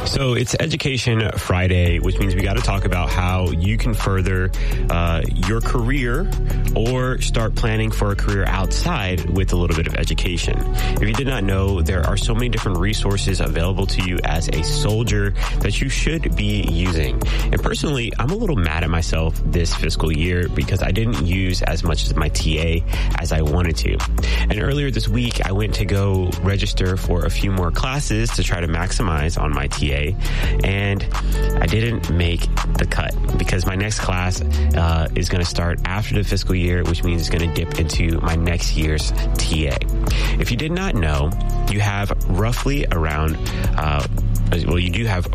So it's Education Friday, which means we got to talk about how you can further your career or start planning for a career outside with a little bit of education. If you did not know, there are so many different resources available to you as a soldier that you should be using. And personally, I'm a little mad at myself this fiscal year because I didn't use as much as my TA as I wanted to. And earlier this week, I went to go register for a few more classes to try to maximize on my TA. And I didn't make the cut because my next class is going to start after the fiscal year, which means it's going to dip into my next year's TA. If you did not know, you have roughly around you do have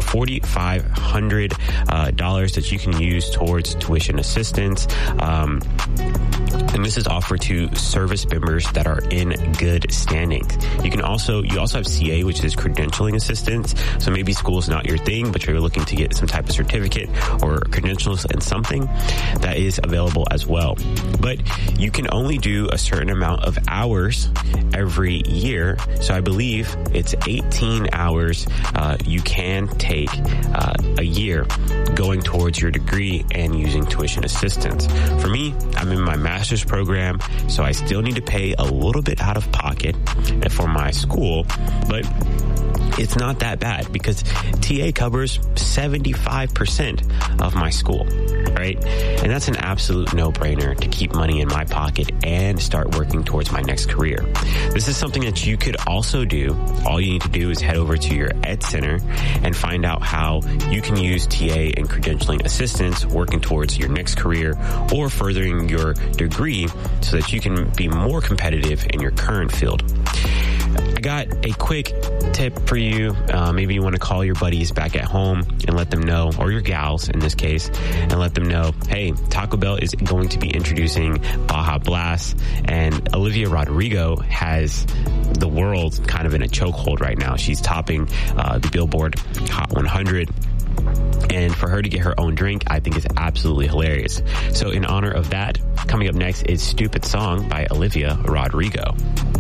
$4,500 that you can use towards tuition assistance. And this is offered to service members that are in good standing. You also have CA, which is credentialing assistance. So maybe school's not your thing, but you're looking to get some type of certificate or credentials in something, that is available as well. But you can only do a certain amount of hours every year. So I believe it's 18 hours you can take a year going towards your degree and using tuition assistance. For me, I'm in my master's program, so I still need to pay a little bit out of pocket for my school, but it's not that bad because TA covers 75% of my school, right? And that's an absolute no-brainer to keep money in my pocket and start working towards my next career. This is something that you could also do. All you need to do is head over to your Ed Center and find out how you can use TA and credentialing assistance working towards your next career or furthering your degree so that you can be more competitive in your current field. I got a quick tip for you. Maybe you want to call your buddies back at home and let them know, or your gals in this case, and let them know, hey, Taco Bell is going to be introducing Baja Blast, and Olivia Rodrigo has the world kind of in a chokehold right now. She's topping the Billboard Hot 100. And for her to get her own drink, I think is absolutely hilarious. So in honor of that, coming up next is Stupid Song by Olivia Rodrigo.